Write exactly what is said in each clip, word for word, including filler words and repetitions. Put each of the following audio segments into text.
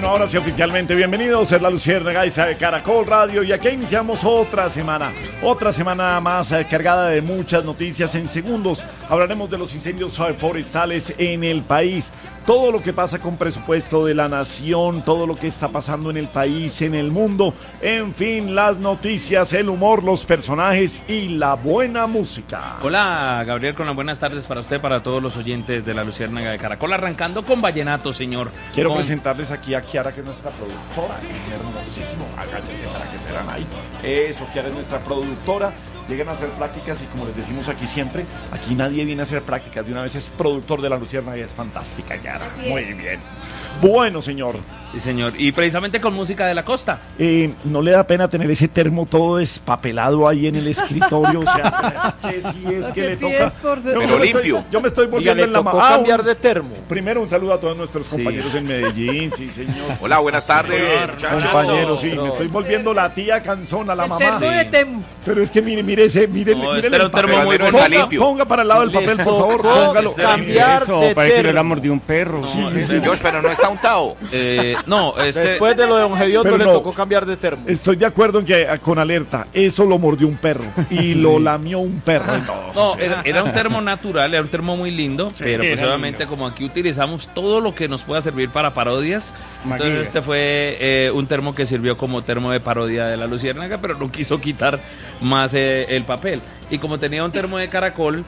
Bueno, ahora sí oficialmente bienvenidos, es la Luciérnaga de Caracol Radio y aquí iniciamos otra semana, otra semana más eh, cargada de muchas noticias. En segundos hablaremos de los incendios forestales en el país, todo lo que pasa con presupuesto de la nación, todo lo que está pasando en el país, en el mundo, en fin, las noticias, el humor, los personajes y la buena música. Hola Gabriel, con las buenas tardes para usted, para todos los oyentes de la Luciérnaga de Caracol, arrancando con vallenato, señor. Quiero con... presentarles aquí a Kiara, que es nuestra productora, es hermosísimo, háganse para que te vean ahí. Eso, Kiara es nuestra productora. Lleguen a hacer prácticas y como les decimos aquí siempre, aquí nadie viene a hacer prácticas, de una vez es productor de la Luciérnaga y es fantástica, Kiara. Muy bien. Bueno, señor. Sí, señor. Y precisamente con música de la costa. Eh, ¿No le da pena tener ese termo todo despapelado ahí en el escritorio? O sea, es que sí, es que le toca... Pero yo limpio. Estoy, yo me estoy volviendo en la mano. Ah, cambiar un, de termo. Primero un saludo a todos nuestros compañeros sí. en Medellín, sí, señor. Hola, buenas tardes, muchachos. Compañeros, sí, me estoy volviendo la tía canzona, la el mamá. Termo de termo. Pero es que mire, mire ese, mire, no, mire el termo muy bueno. Está limpio. Ponga para el lado del papel, por favor, póngalo. Cambiar Eso, de parece que termo. le mordió un perro. Sí, sí, sí. Dios, pero no está untado. Eh, no, este... Después de lo de Don Gediondo Pero le no. tocó cambiar de termo. Estoy de acuerdo en que con alerta, eso lo mordió un perro y lo lamió un perro. No, era, era un termo natural, era un termo muy lindo, Sí, pero pues era obviamente lindo. como aquí utilizamos todo lo que nos pueda servir para parodias, Maquilla. entonces este fue eh, un termo que sirvió como termo de parodia de la Luciérnaga, pero no quiso quitar más eh, el papel. Y como tenía un termo de caracol,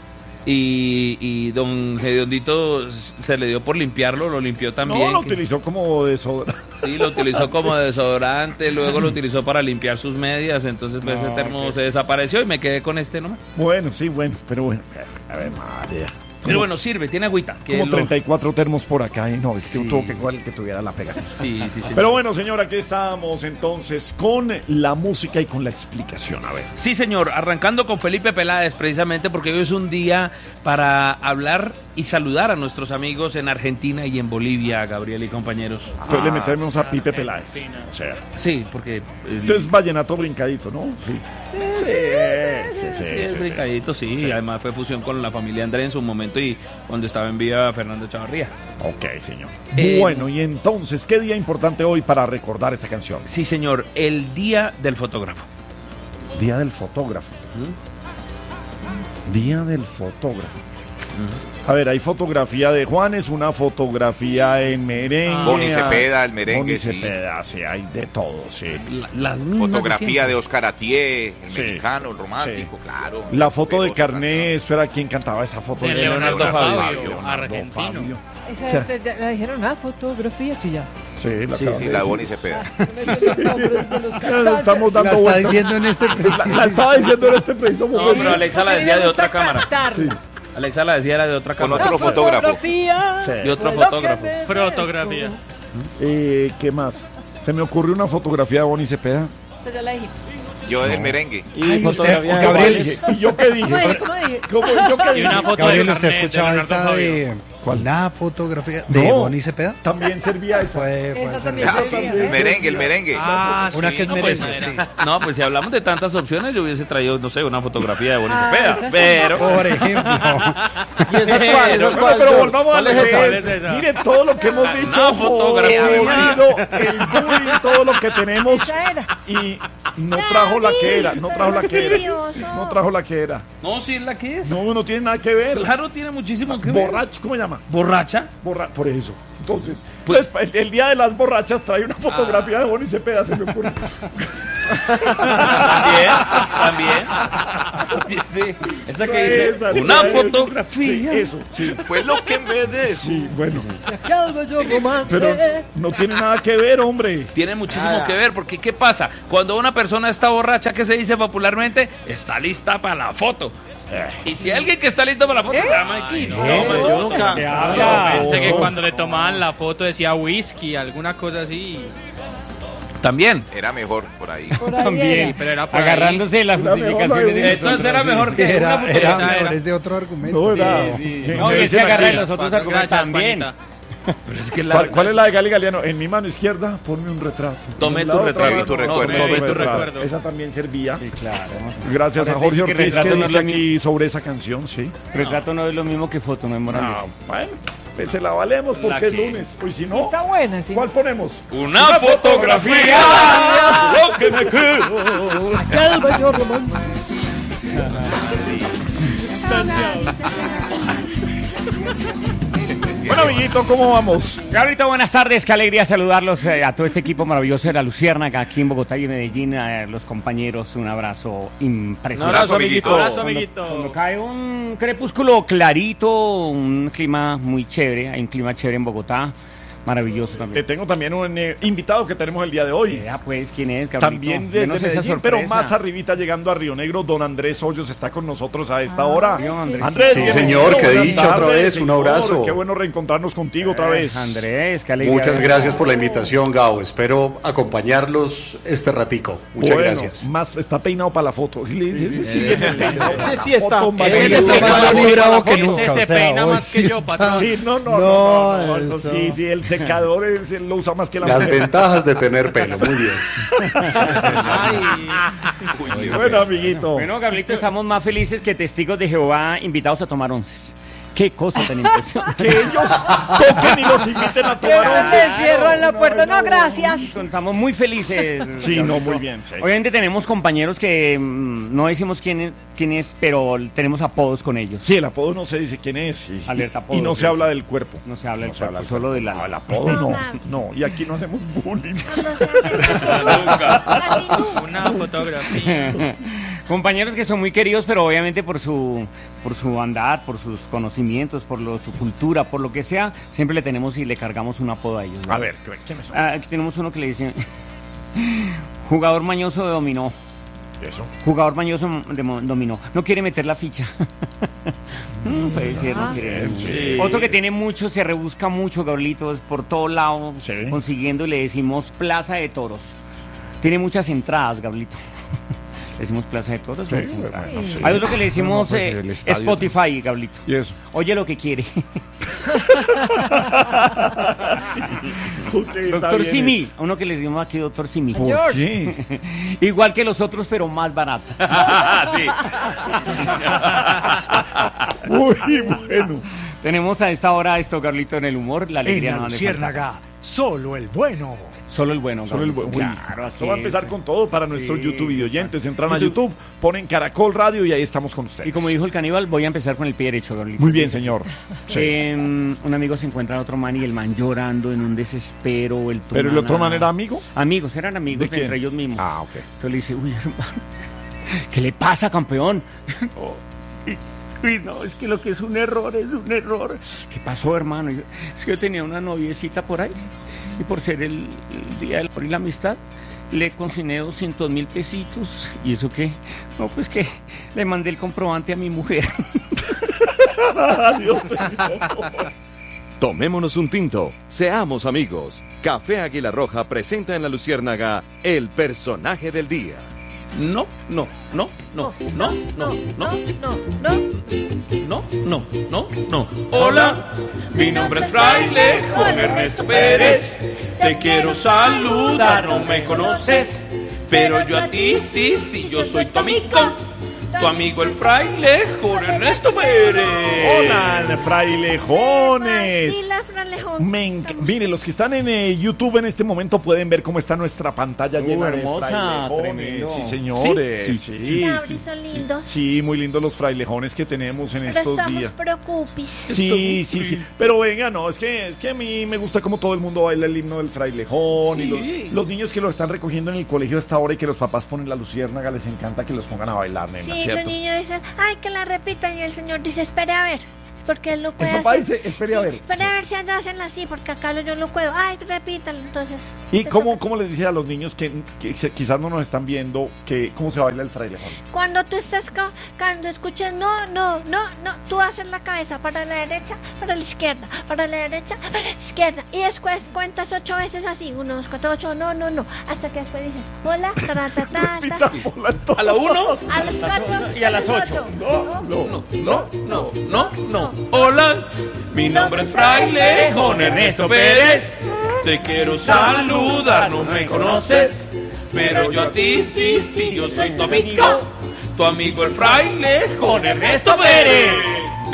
Y, y don Gediondito se le dio por limpiarlo, lo limpió también. No, lo que, utilizó como desodorante. sí, lo utilizó como desodorante, luego lo utilizó para limpiar sus medias, entonces pues, No, ese termo okay. se desapareció y me quedé con este nomás. Bueno, sí, bueno, pero bueno. A ver, María. Pero bueno, sirve, tiene agüita. que Como lo- treinta y cuatro termos por acá, y no, es que Sí. tuvo que igual que tuviera la pega. Sí, sí, sí. Pero bueno, señor, aquí estamos entonces con la música y con la explicación. A ver. Sí, señor, arrancando con Felipe Peláez, precisamente porque hoy es un día para hablar y saludar a nuestros amigos en Argentina y en Bolivia, Gabriel y compañeros. Entonces le metemos a Pipe Peláez. O sea, Sí, porque... eh, eso es vallenato brincadito, ¿no? Sí. Sí, sí, sí. Sí, es sí, sí. brincadito, sí, y además fue fusión con la familia André en su momento y cuando estaba en vida Fernando Chavarría. Ok, señor. Eh, Bueno, y entonces, ¿qué día importante hoy para recordar esta canción? Sí, señor, el Día del Fotógrafo. Día del fotógrafo. Día del fotógrafo. A ver, hay fotografía de Juanes, una fotografía en merengue. Boni Cepeda, el merengue, Boni sí. Cepeda, sí, hay de todo, sí. La- las mismas Fotografía siempre. de Oscar Atié, el Sí. mexicano, el romántico, Sí. claro. La foto de Poderosa Carné, canción. eso era quien cantaba esa foto. De Leonardo Fabio, Leonardo argentino. Fabio. Esa, O sea, ya- la dijeron, ah, fotografía, sí, ya. Sí, la Sí, acaban Sí, de la de decir. Boni Cepeda. No me sé los nombres de los Ya cantantes. estamos dando La está vueltas. diciendo en este La, preciso. la estaba diciendo en este preciso No, momento. pero Alexa la A mí decía me de gusta otra cámara. cantarla. Alexa la decía era de otra Con cámara. otro La fotógrafo. fotografía Sí. Y otro fue lo fotógrafo. que me Fotografía. dejó. Eh, ¿Qué más? Se me ocurrió una fotografía de Boni Cepeda. Pues ya la dije. Yo del merengue. Y Ay, fotografía usted, de Gabriel. Juanes. ¿Y yo qué dije? ¿Cómo dije? ¿Cómo dije? ¿Cómo, yo qué Y dije? una foto Gabriel, de ¿usted carnet de escuchaba Leonardo esa Fabio. de ¿Cuál? una fotografía de No. Boni Cepeda? También servía esa. Fue, fue Esa hace también rato. Ah, sí, el merengue, el merengue. Ah, Una sí, que es no, pues, merengue, era- sí. No, pues si hablamos de tantas opciones, yo hubiese traído, no sé, una fotografía de Boni Ah, Cepeda. esa sí. Pero... Por ejemplo. ¿Y esa cuál? ¿Esa Bueno, cuál, pero George? volvamos a ¿Cuál es esa? leer. es esa? Mire todo lo que hemos dicho. Una fotografía. jodido, el bullying, todo lo que tenemos. Esa era. Y no trajo la que era. No trajo la que era. No trajo la que era. No, sí es la que es. No, no tiene nada que ver. Claro, tiene muchísimo que ver. Borracho, ¿cómo se llama? ¿Borracha? Borra por eso. Entonces, pues, el, el día de las borrachas trae una fotografía de Boni Cepeda, se me ocurre. También, también. Sí, esa que dice, Esa, una esa, fotografía. Sí, eso, sí. Fue lo que me des. Sí, bueno. Que algo yo romance. Pero no tiene nada que ver, hombre. Tiene muchísimo que ver, porque ¿qué pasa? Cuando una persona está borracha, ¿qué se dice popularmente? Está lista para la foto. Y si alguien que está listo para la foto, llama aquí. No, No, hombre, yo nunca. Yo habla. pensé que cuando le tomaban la foto decía whisky, alguna cosa así. También. Era mejor por ahí. Por ahí Sí, era. pero era por ahí. Agarrándose de las Era mejor justificaciones la de Entonces era mejor que una Era, foto. era esa mejor era. ese otro argumento. No, era. sí. que No, me y dicen se agarra aquí, de los otros argumentos Gracias, también. Juanita. Pero es que la, ¿Cuál, cuál es la de Gali Galeano? En mi mano izquierda, ponme un retrato. Tome En tu la otra retrato. Tome tu mano, recuerdo. Tome tu retrato. recuerdo. Esa también servía. Sí, claro. Gracias a Ahora Jorge dice que Ortiz que retrato no dice es lo aquí sobre esa canción, sí. Retrato no es lo mismo que foto, no es moralista. No, bueno, Pues se la valemos porque La es que- lunes. Hoy si no, Está buena, sí. ¿cuál ponemos? Una fotografía. Lo que me quedo. Aquel bello romance. Bueno, amiguito, ¿cómo vamos? Gabrielito, buenas tardes, qué alegría saludarlos eh, a todo este equipo maravilloso de la Luciérnaga aquí en Bogotá y en Medellín, a los compañeros, un abrazo Un impresionante. abrazo, amiguito. Abrazo, Cuando amiguito. cae un crepúsculo clarito, un clima muy chévere, hay un clima chévere en Bogotá, maravilloso Te también. tengo también un eh, invitado que tenemos el día de hoy. Ya pues, ¿quién es, Gabrielito? También desde Denos esa Medellín, pero sorpresa. más arribita llegando a Río Negro, don Andrés Hoyos está con nosotros a esta hora. Dios, Andrés. Andrés, Sí, bienvenido, señor, qué buenas dicha otra tardes, vez, un señor, abrazo. Qué bueno reencontrarnos contigo otra vez. Eh, Andrés, qué alegría. Muchas gracias por la invitación, Gao. Espero acompañarlos este ratico. Muchas Bueno, gracias. Más está peinado para la foto. Sí, sí, sí, sí, Ese sí está. Foto más- Ese Ese se está peina más más que bravo que Ese nunca. se o sea, peina hoy más que sí yo, está- patrón. Sí, no, no, no, no, no, eso eso. sí, sí, el secador es, él lo usa más que la Las mujer. ventajas de tener pelo. Muy bien. Bueno, amiguito. Bueno, Gabrielito, estamos más felices que testigos de Jehová invitados a tomar onces. Qué cosa tan impresionante. Que ellos toquen y los inviten a tomar Siempre once. me cierro en la puerta. No, gracias. Estamos muy felices. Sí, no, Gabrielito. muy bien, sí. Obviamente tenemos compañeros que mm, no decimos quién es, quién es, pero tenemos apodos con ellos. Sí, el apodo no se dice quién es. Y, Alerta y- apodo, y no se sí. habla del cuerpo. No se habla del se cuerpo, habla del solo cuerpo. del No, el alma. apodo no. No, y aquí no hacemos bullying. Una fotografía. Compañeros que son muy queridos, pero obviamente por su por su andar, por sus conocimientos, por lo- su cultura, por lo que sea, siempre le tenemos y le cargamos un apodo a ellos, ¿no? A ver, ¿quiénes son? Ah, aquí tenemos uno que le dice jugador mañoso de dominó. Eso. Jugador mañoso de mo- dominó. No quiere meter la ficha. Mm, puede ser, no quiere. sí. Otro que tiene mucho, se rebusca mucho, Gabrielitos, por todo lado, Sí. consiguiendo, y le decimos Plaza de Toros. Tiene muchas entradas, Gabrielito. Le decimos Plaza de Toros. Sí, muchas entradas. bueno, sí. Hay otro que le decimos No, no, pues, eh, el estadio- Spotify, Gabrielito. Y eso. Oye lo que quiere. Ok, está Doctor bien Simi. eso. A uno que le decimos aquí Doctor Simi. ¿Por qué? Igual que los otros, pero más barato. Sí. Muy bueno. Tenemos a esta hora esto, Carlito, en el humor, la En alegría la no le falta. Luciérnaga, solo el bueno. Solo el bueno. Solo el Gabriel. buen. Claro, así Esto va a empezar es. con todo para nuestros Sí, YouTube videoyentes. Entran a YouTube. YouTube, ponen Caracol Radio y ahí estamos con Y ustedes. como dijo el caníbal, voy a empezar con el pie derecho, Gabrielito. Muy bien, señor. Sí. Eh, un amigo se encuentra a otro man y el man llorando en un desespero. El ¿Pero el otro man era amigo? Amigos, eran amigos ¿De quién? entre ellos mismos. Ah, ok. Entonces le dice, uy, hermano, ¿qué le pasa, campeón? Oh, y- Uy, no, es que lo que es un error, es un error. ¿Qué pasó, hermano? Yo- es que yo tenía una noviecita por ahí y por ser el, el día del amor y la amistad, le consigné doscientos mil pesitos. ¿Y eso qué? No, pues que le mandé el comprobante a mi mujer. Adiós. Tomémonos un tinto, seamos amigos. Café Águila Roja presenta en La Luciérnaga el personaje del día. No, no, no, no, no, no, no, no, no. no, no, no, no. Hola, mi nombre es Fraile Juan Ernesto Pérez. Te quiero saludar, no me conoces, pero yo a ti sí, sí, yo soy tu amigo. Tu amigo el fraile Juan Ernesto Pérez. Hola, frailejones. Sí, la fralejón. Me enc- Miren, los que están en eh, YouTube en este momento pueden ver cómo está nuestra pantalla Uh, llena hermosa, de frailejones. tremendo. Sí, señores. Sí, Sí, sí. Cabri, son lindos. Sí, muy lindos los frailejones que tenemos en Pero estos estamos días. preocupis. Sí, sí, sí. Pero venga, no, es que, es que a mí me gusta como todo el mundo baila el himno del frailejón. Y Sí. los, los niños que lo están recogiendo en el colegio a esta hora y que los papás ponen la luciérnaga, les encanta que los pongan a bailar, nena, Sí, ¿cierto? los niños dicen, ay, que la repitan. Y el señor dice, espere a ver. Porque él lo puede papá hacer. dice, espere a ver. Espere a ver si allá hacen así, porque acá yo no puedo. Ay, repítalo, entonces. ¿Y te cómo, toca. cómo les dice a los niños que, que se- quizás no nos están viendo que cómo se baila el frailejón? Cuando tú estás, ca- cuando escuches, no, no, no, no, tú haces la cabeza para la derecha, para la izquierda, para la derecha, para la izquierda. Y después cuentas ocho veces así, uno, dos, cuatro, ocho, no, no, no. Hasta que después dices, hola, ta, ta, ta, ta, ta. Repitámosla entonces. A la uno. A las cuatro Y a las ocho. No, no. No, no, no, no. Hola, mi nombre es Fraile Juan Ernesto Pérez. Te quiero saludar, no me conoces, pero yo a ti sí, sí, yo soy tu amigo. Tu amigo el Fraile Juan Ernesto Pérez.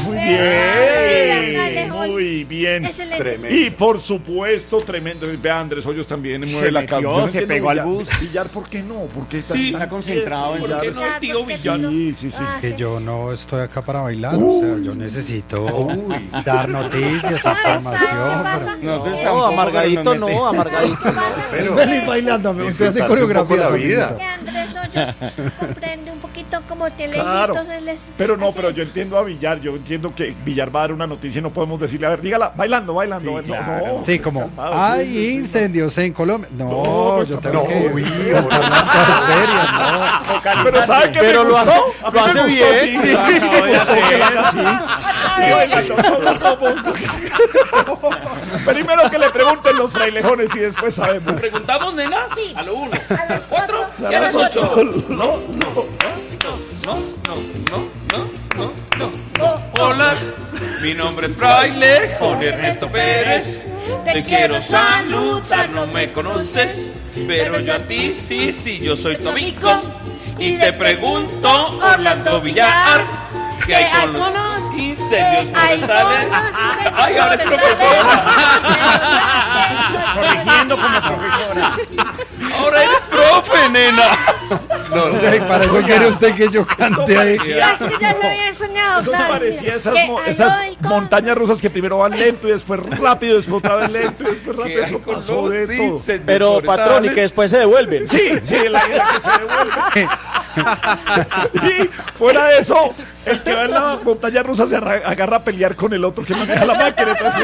Muy Ay, bien, Alejón. muy bien. Excelente. Y por supuesto, tremendo. Ve a Andrés Hoyos también mueve Se la metió, cabeza. Yo no se entiendo pegó al Villar. bus. Villar, ¿por qué no? ¿Por qué está, Sí, tan está concentrado en tieso? Villar. ¿Por qué no, tío Villar? Sí, sí, sí. Ah, Que sí. yo no estoy acá para bailar, o sea, yo necesito Uy. dar noticias, ¿Sabes qué información. pasa? No, pues No, tampoco, amargadito pero nos no, amargadito. Pero feliz bailando, me usted hace disfrutarse un poco coreografía. la vida. Que Andrés Hoyos comprende un poquito como te Claro. lejitos, él es Pero no, así. pero yo entiendo a Villar. Yo entiendo que Villar va a dar una noticia y no podemos decirle, a ver, dígala, bailando, bailando. Sí, no, claro. no. Sí, como Calmado, sí, hay sí, sí, no. incendios en Colombia. No, No, yo no, tengo no, que uy, contar las cosas serias, no. Pero ¿sabe qué Pero me lo gustó? hace- A mí lo me hace gustó, bien, sí. sí. Lo acabo de hacer, sí. Sí, bailando, solo como- Primero que le pregunten los frailejones y después sabemos. ¿Preguntamos, nena? Sí. A lo uno, A las cuatro y a las ocho. No, no, no, no, no, no, no, no, no. Hola, mi nombre es Fraile Juan Ernesto Pérez. Te quiero saludar, no me conoces, pero yo a ti sí, sí, yo soy tu amigo. Y te pregunto, Orlando Villar, ¿qué hay con los incendios forestales? Ay, ahora es profesora. corrigiendo como profesora. Ahora eres profe, nena. O sea, para eso quiere usted que yo cante ahí. Ya, sí, ya lo había soñado. Eso se Flavia. parecía a esas, Que mo- esas aloy con- montañas rusas que primero van lento y después rápido, después otra vez lento y después ¿Qué rápido. hay Eso con pasó los de todo. incendios Pero forestales? patrón, y que después se devuelven. Sí, sí, la idea que se devuelve. Y fuera de eso, el que va en la montaña rusa se arra- agarra a pelear con el otro que maneja la máquina. Entonces,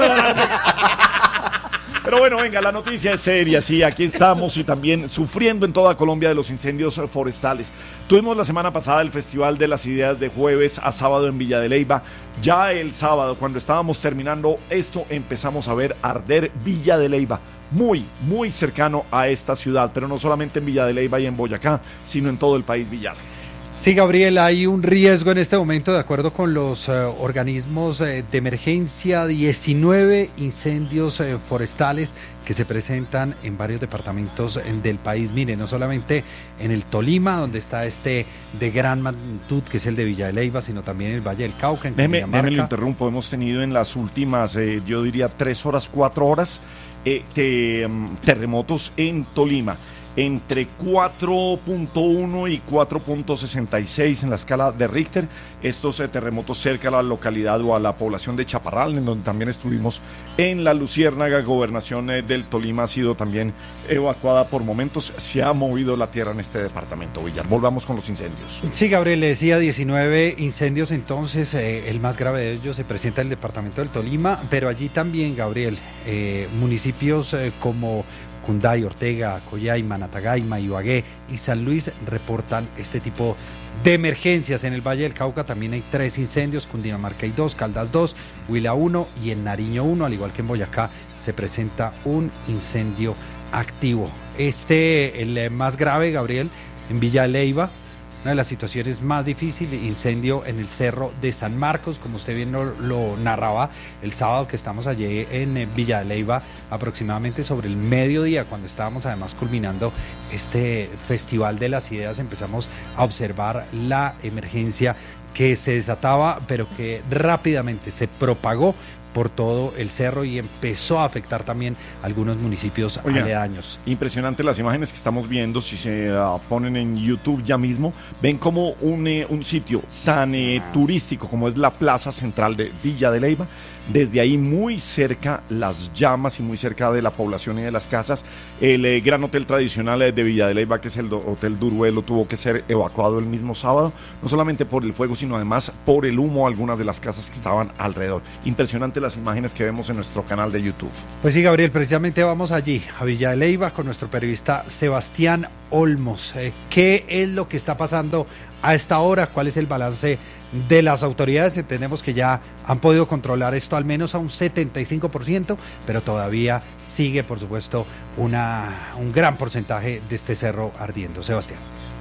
pero bueno, venga, la noticia es seria, sí, aquí estamos y también sufriendo en toda Colombia de los incendios forestales. Tuvimos la semana pasada el Festival de las Ideas de jueves a sábado en Villa de Leyva. Ya el sábado, cuando estábamos terminando esto, empezamos a ver arder Villa de Leyva. Muy, muy cercano a esta ciudad, pero no solamente en Villa de Leyva y en Boyacá, sino en todo el país, Villar. Sí, Gabriel, hay un riesgo en este momento, de acuerdo con los eh, organismos eh, de emergencia, diecinueve incendios eh, forestales que se presentan en varios departamentos eh, del país. Mire, no solamente en el Tolima, donde está este de gran magnitud, que es el de Villa de Leyva, sino también en el Valle del Cauca, en Déjeme, Cundinamarca. déjeme lo interrumpo, hemos tenido en las últimas, eh, yo diría, tres horas, cuatro horas, eh, de, um, terremotos en Tolima. Entre cuatro punto uno y cuatro punto sesenta y seis en la escala de Richter, estos eh, terremotos cerca a la localidad o a la población de Chaparral, en donde también estuvimos en la Luciérnaga. Gobernación eh, del Tolima ha sido también evacuada por momentos, se ha movido la tierra en este departamento. Villar, volvamos con los incendios. Sí, Gabriel, le decía diecinueve incendios, entonces eh, el más grave de ellos se presenta en el departamento del Tolima, pero allí también, Gabriel, eh, municipios eh, como Cunday, Ortega, Coyay, Manatagaima, Ibagué y San Luis reportan este tipo de emergencias. En el Valle del Cauca también hay tres incendios, Cundinamarca hay dos, Caldas dos, Huila uno y en Nariño uno, al igual que en Boyacá se presenta un incendio activo. Este, el más grave, Gabriel, en Villa de Leyva, una de las situaciones más difíciles, incendio en el Cerro de San Marcos, como usted bien lo, lo narraba el sábado que estamos allí en eh, Villa de Leyva, aproximadamente sobre el mediodía, cuando estábamos además culminando este Festival de las Ideas, empezamos a observar la emergencia que se desataba, pero que rápidamente se propagó por todo el cerro y empezó a afectar también algunos municipios Oiga, aledaños. Impresionante las imágenes que estamos viendo. Si se uh, ponen en YouTube ya mismo, ven como un, eh, un sitio tan eh, turístico como es la Plaza Central de Villa de Leyva. Desde ahí muy cerca las llamas y muy cerca de la población y de las casas. El eh, gran hotel tradicional eh, de Villa de Leyva, que es el do- Hotel Duruelo, tuvo que ser evacuado el mismo sábado, no solamente por el fuego, sino además por el humo, algunas de las casas que estaban alrededor. Impresionante las imágenes que vemos en nuestro canal de YouTube. Pues sí, Gabriel, precisamente vamos allí, a Villa de Leyva, con nuestro periodista Sebastián Olmos. Eh, ¿Qué es lo que está pasando a esta hora? ¿Cuál es el balance de las autoridades? Entendemos que ya han podido controlar esto al menos a un setenta y cinco por ciento, pero todavía sigue, por supuesto, una, un gran porcentaje de este cerro ardiendo. Sebastián.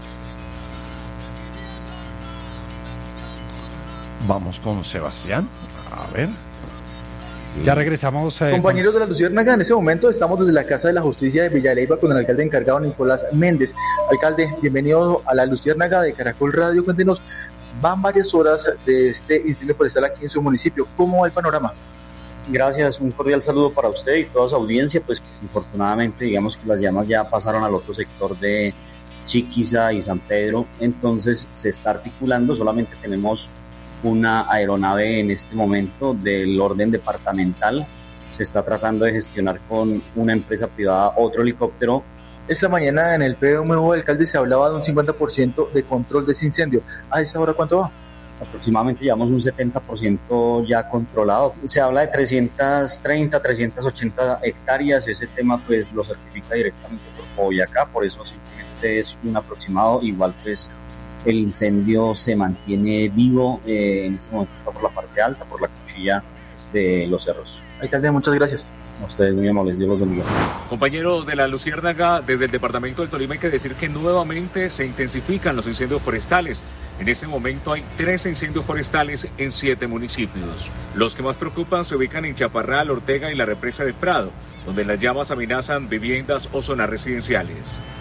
Vamos con Sebastián. A ver. Ya regresamos. Eh, Compañeros de la Luciérnaga, en este momento estamos desde la Casa de la Justicia de Villa de Leyva con el alcalde encargado Nicolás Méndez. Alcalde, bienvenido a la Luciérnaga de Caracol Radio. Cuéntenos Van varias horas de este incendio forestal aquí en su municipio. ¿Cómo va el panorama? Gracias, un cordial saludo para usted y toda su audiencia. Pues infortunadamente digamos que las llamas ya pasaron al otro sector de Chiquiza y San Pedro, entonces se está articulando. Solamente tenemos una aeronave en este momento del orden departamental. Se está tratando de gestionar con una empresa privada otro helicóptero. Esta mañana en el P M U, alcalde, se hablaba de un cincuenta por ciento de control de ese incendio. ¿A esa hora cuánto va? Aproximadamente llevamos un setenta por ciento ya controlado. Se habla de trescientas treinta, trescientas ochenta hectáreas. Ese tema pues lo certifica directamente por Boyacá, por eso simplemente es un aproximado. Igual pues el incendio se mantiene vivo, eh, en este momento está por la parte alta, por la cuchilla de los cerros. Alcalde, muchas gracias. A ustedes muy amables, Dios los bendiga. Compañeros de la Luciérnaga, desde el departamento del Tolima hay que decir que nuevamente se intensifican los incendios forestales. En este momento hay tres incendios forestales en siete municipios. Los que más preocupan se ubican en Chaparral, Ortega y la represa de Prado, donde las llamas amenazan viviendas o zonas residenciales.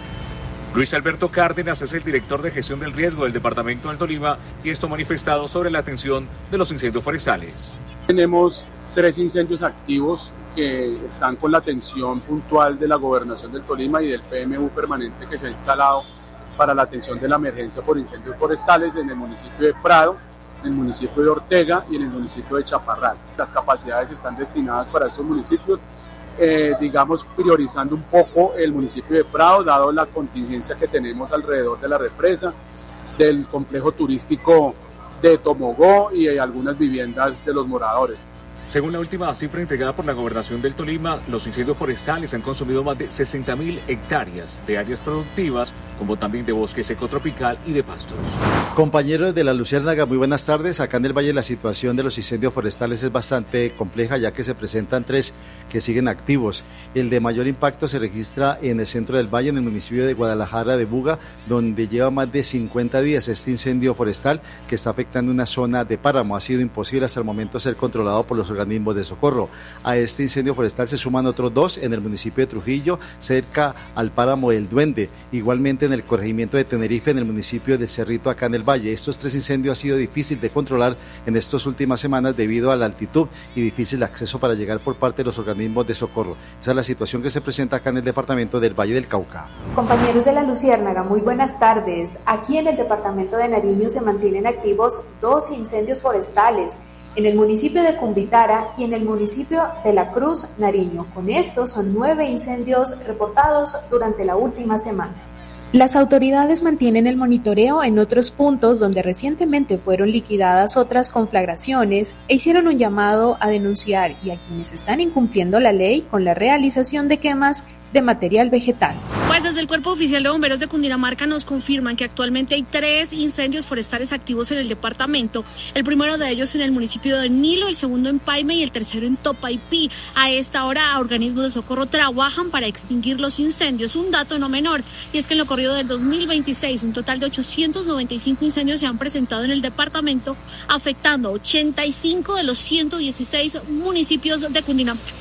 Luis Alberto Cárdenas es el director de gestión del riesgo del departamento del Tolima y esto manifestado sobre la atención de los incendios forestales. Tenemos tres incendios activos que están con la atención puntual de la Gobernación del Tolima y del P M U permanente que se ha instalado para la atención de la emergencia por incendios forestales en el municipio de Prado, en el municipio de Ortega y en el municipio de Chaparral. Las capacidades están destinadas para estos municipios, eh, digamos priorizando un poco el municipio de Prado, dado la contingencia que tenemos alrededor de la represa, del complejo turístico de Tomogó y algunas viviendas de los moradores. Según la última cifra entregada por la Gobernación del Tolima, los incendios forestales han consumido más de sesenta mil hectáreas de áreas productivas, como también de bosque seco tropical y de pastos. Compañeros de la Luciérnaga, muy buenas tardes. Acá en el Valle la situación de los incendios forestales es bastante compleja, ya que se presentan tres que siguen activos. El de mayor impacto se registra en el centro del Valle, en el municipio de Guadalajara de Buga, donde lleva más de cincuenta días este incendio forestal que está afectando una zona de páramo. Ha sido imposible hasta el momento ser controlado por los organismos de socorro. A este incendio forestal se suman otros dos en el municipio de Trujillo, cerca al páramo del Duende, igualmente en el corregimiento de Tenerife, en el municipio de Cerrito, acá en el Valle. Estos tres incendios ha sido difícil de controlar en estas últimas semanas debido a la altitud y difícil acceso para llegar por parte de los organismos de socorro. Esa es la situación que se presenta acá en el departamento del Valle del Cauca. Compañeros de la Luciérnaga, muy buenas tardes. Aquí en el departamento de Nariño se mantienen activos dos incendios forestales, en el municipio de Cumbitara y en el municipio de La Cruz, Nariño. Con esto son nueve incendios reportados durante la última semana. Las autoridades mantienen el monitoreo en otros puntos donde recientemente fueron liquidadas otras conflagraciones e hicieron un llamado a denunciar y a quienes están incumpliendo la ley con la realización de quemas de material vegetal. Pues desde el Cuerpo Oficial de Bomberos de Cundinamarca nos confirman que actualmente hay tres incendios forestales activos en el departamento. El primero de ellos en el municipio de Nilo, el segundo en Paime y el tercero en Topaipí. A esta hora, organismos de socorro trabajan para extinguir los incendios. Un dato no menor, y es que en lo corrido del dos mil veintiséis, un total de ochocientos noventa y cinco incendios se han presentado en el departamento, afectando ochenta y cinco de los ciento dieciséis municipios de Cundinamarca.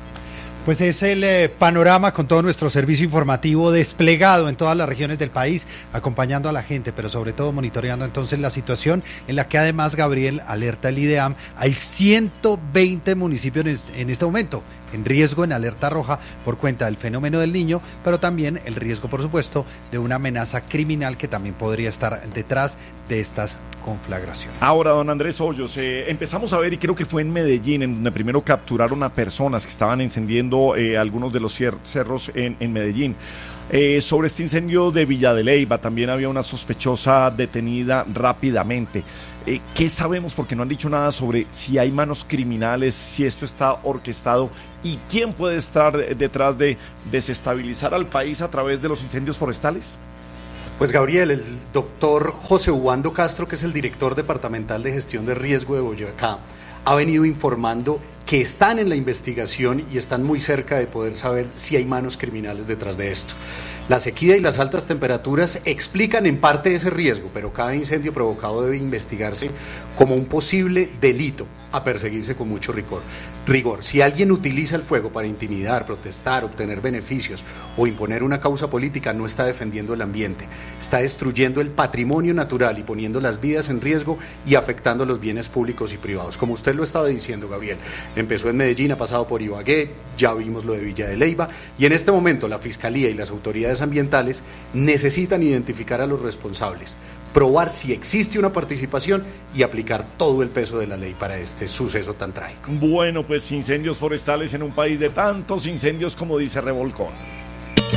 Pues es el eh, panorama con todo nuestro servicio informativo desplegado en todas las regiones del país, acompañando a la gente, pero sobre todo monitoreando entonces la situación en la que además, Gabriel, alerta el IDEAM, hay ciento veinte municipios en, en este momento en riesgo, en alerta roja, por cuenta del fenómeno del Niño, pero también el riesgo, por supuesto, de una amenaza criminal que también podría estar detrás de estas conflagraciones. Ahora, don Andrés Hoyos, eh, empezamos a ver, y creo que fue en Medellín, en donde primero capturaron a personas que estaban encendiendo eh, algunos de los cerros en, en Medellín. Eh, sobre este incendio de Villa de Leyva también había una sospechosa detenida rápidamente. Eh, ¿Qué sabemos? Porque no han dicho nada sobre si hay manos criminales, si esto está orquestado y quién puede estar detrás de desestabilizar al país a través de los incendios forestales. Pues Gabriel, el doctor José Ubando Castro, que es el director departamental de gestión de riesgo de Boyacá, ha venido informando que están en la investigación y están muy cerca de poder saber si hay manos criminales detrás de esto. La sequía y las altas temperaturas explican en parte ese riesgo, pero cada incendio provocado debe investigarse como un posible delito a perseguirse con mucho rigor. rigor. Si alguien utiliza el fuego para intimidar, protestar, obtener beneficios o imponer una causa política, no está defendiendo el ambiente, está destruyendo el patrimonio natural y poniendo las vidas en riesgo y afectando los bienes públicos y privados. Como usted lo estaba diciendo, Gabriel, empezó en Medellín, ha pasado por Ibagué, ya vimos lo de Villa de Leyva, y en este momento la Fiscalía y las autoridades ambientales necesitan identificar a los responsables, probar si existe una participación y aplicar todo el peso de la ley para este suceso tan trágico. Bueno, pues incendios forestales en un país de tantos incendios como dice Revolcón.